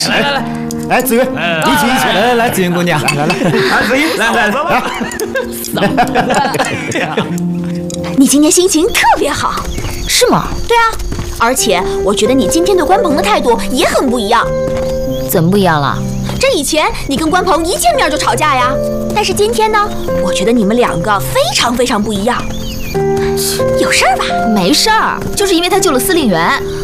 来，紫云，一起，来，紫云姑娘，来，紫云，来， 你今天心情特别好， 是吗？ 对啊，而且我觉得你今天对关鹏的态度也很不一样。 怎么不一样了？ 这以前你跟关鹏一见面就吵架呀，但是今天呢，我觉得你们两个非常非常不一样。有事儿吧？ 没事儿，就是因为他救了司令员。